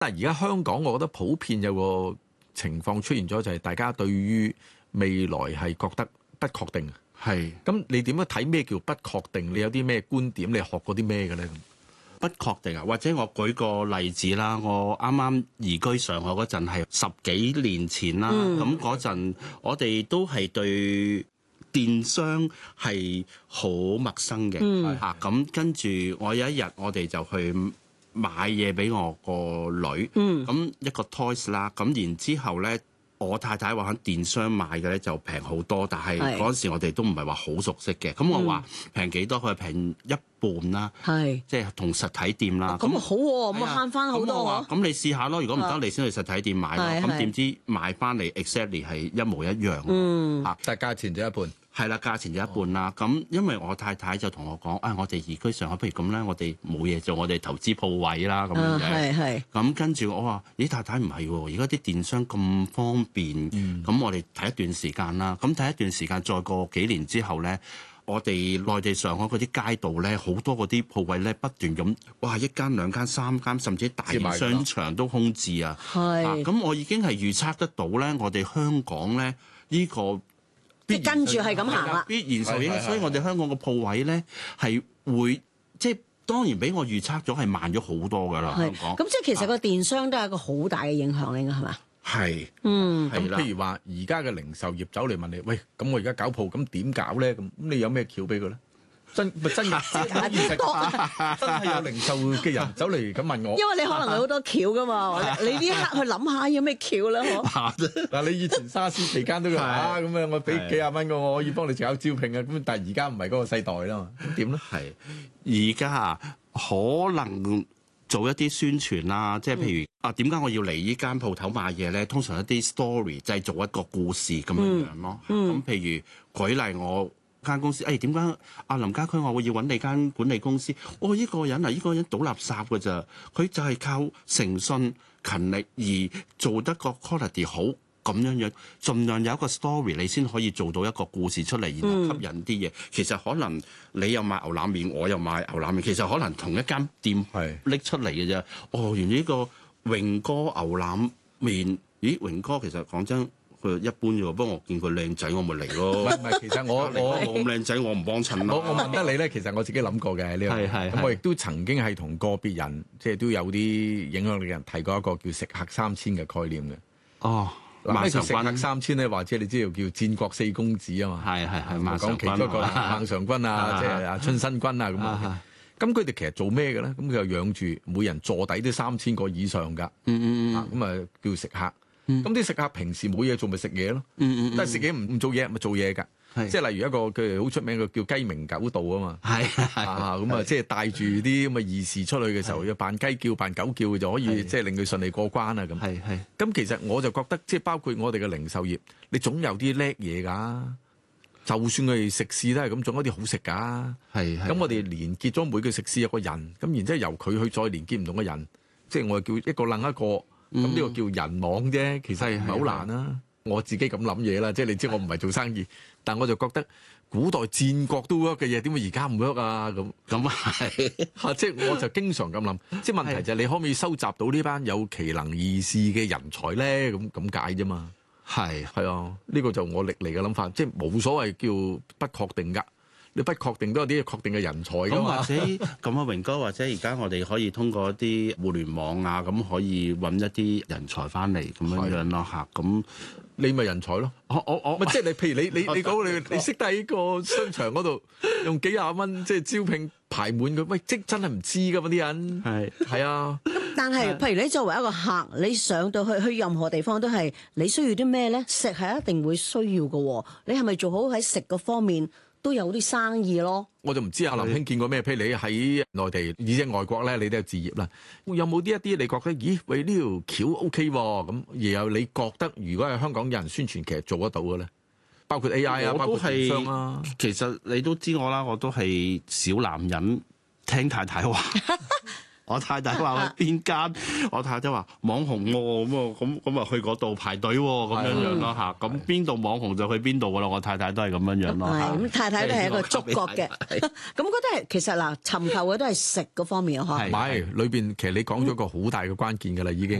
但係而家香港，我覺得普遍有個情況出現咗，就係大家對於未來係覺得不確定。 係。 咁你點樣睇咩叫不確定？你有啲咩觀點？你學過啲咩嘅咧？ 不確定啊，或者我舉個例子啦，我啱啱移居上海嗰陣係10幾年前啦，咁嗰陣我哋都係對電商係好陌生嘅，咁跟住我有一日我哋就去買嘢俾我個女，咁一個 toys 啦，咁然之後咧，我太太話喺電商買嘅咧就平好多，但係嗰陣時我哋都唔係話好熟悉嘅，咁我話平幾多，佢係平一半啦，即係同實體店啦。 咁好喎，咁慳翻好多喎。 咁你試下咯，如果唔得你先去實體店買咯。咁點知買翻嚟 exactly 係一模一樣。 但係價錢就一半。 係啦，價錢就一半啦。咁因為我太太就同我講，我哋移居上海，不如咁咧，我哋冇嘢做，我哋投資鋪位啦咁樣。咁跟住我話：咦，太太唔係喎，而家啲電商咁方便，咁我哋睇一段時間啦。咁睇一段時間，再過幾年之後咧，我哋內地上海嗰啲街道咧，好多嗰啲鋪位咧，不斷咁，哇！1間、2間、3間，甚至大型商場都空置啊。咁我已經係預測得到咧，我哋香港咧呢個。 即係跟住係咁行啦， 必然受影響，所以我哋香港個鋪位咧係會即係當然比我預測咗係慢咗好多㗎啦。香港咁即係其實個電商都係一個好大嘅影響，應該係嘛？ 係， 咁譬如話而家嘅零售業走嚟問你，喂，咁我而家搞鋪，咁點搞咧？咁你有咩橋俾佢咧？真係有零售嘅人走嚟咁問我， 因為你可能有好多橋噶嘛，你呢刻去諗下有咩橋啦， 嗱，你以前沙士期間都咁樣，我俾幾廿蚊我可以幫你搞招聘啊。咁但係而家唔係嗰個世代啦嘛，咁點咧？ 係而家可能做一啲宣傳啦，即係譬如點解我要嚟呢間鋪頭買嘢咧？通常一啲 story 製造一個故事咁樣樣咯。咁譬如舉例我間公司，點解阿林家駒我會要揾你間管理公司？呢個人倒垃圾㗎咋，佢就係靠誠信勤力而做得個 quality 好咁樣，盡量有一個 story 你先可以做到一個故事出嚟，然後吸引啲嘢。其實可能你又賣牛腩麵，我又賣牛腩麵，其實可能同一間店拎出嚟嘅啫。原來呢個榮哥牛腩麵，咦，榮哥其實講真。佢一般啫喎，不過我見佢靚仔，我咪嚟咯。 唔係，其實我冇咁靚仔，我唔幫襯咯。 我問得你咧，其實我自己諗過嘅呢樣嘢。咁我亦都曾經係同個別人，即係都有啲影響力嘅人提過一個叫食客3000嘅概念嘅。咩叫食客3000咧？或者你知道叫戰國4公子啊嘛？ 係講其中一個孟嘗君啊，即係春申君啊咁啊。咁佢哋其實做咩嘅咧？咁佢又養住每人坐底都3000個以上㗎。咁啊叫食客。咁啲食客平時冇嘢做咪食嘢咯，但係食嘢唔做嘢咪做嘢㗎，即係例如一個佢哋好出名嘅叫雞鳴狗盜啊嘛，咁啊即係帶住啲咁嘅義士出去嘅時候，要扮雞叫扮狗叫就可以即係令佢順利過關啊咁。咁其實我就覺得即係包括我哋嘅零售業，你總有啲叻嘢㗎，就算佢哋食肆都係咁，總有啲好食㗎。咁我哋連結咗每個食肆有個人，咁然之後由佢去再連結唔同嘅人，即係我叫一個楞一個。咁呢個叫人網啫，其實唔係好難啦。我自己咁諗嘢啦，即係你知我唔係做生意，但我就覺得古代戰國都 work 嘅嘢，點解而家唔 work 啊？咁係即係我就經常咁諗，即係問題就係你可唔可以收集到呢班有奇能異士嘅人才咧？咁解啫嘛。係啊，呢個就我歷嚟嘅諗法，即係冇所謂叫不確定㗎。你不確定都有啲確定嘅人才㗎嘛？ 或者咁啊，榮哥，或者而家我哋可以通過一啲互聯網啊，咁可以揾一啲人才翻嚟咁樣咯嚇。咁你咪人才咯。我即係你，譬如你講你識得喺個商場嗰度用幾廿蚊即係招聘排滿佢，喂，即真係唔知㗎嘛啲人。係啊。 咁但係譬如你作為一個客，你上到去任何地方都係你需要啲咩咧？食係一定會需要㗎喎。你係咪做好喺食嗰方面？都有啲生意咯， 我就唔知阿林兄見過咩？譬如你喺內地，而且外國咧，你都有置業啦。有冇啲一啲你覺得，咦？喂，呢條橋 OK 喎，咁然後你覺得如果係香港有人宣傳，其實做得到嘅咧，包括 AI 啊，包括電商啊。 其實你都知我啦，我都係小男人，聽太太話。 我太太話去邊間，我太太話網紅喎，咁啊去嗰度排隊喎，咁樣樣咯嚇。咁邊度網紅就去邊度噶啦，我太太都係咁樣樣咯。 係咁，太太都係一個觸覺嘅。咁覺得係其實嗱，尋求嘅都係食嗰方面啊， 唔係裏邊其實你講咗個好大嘅關鍵㗎啦，已經。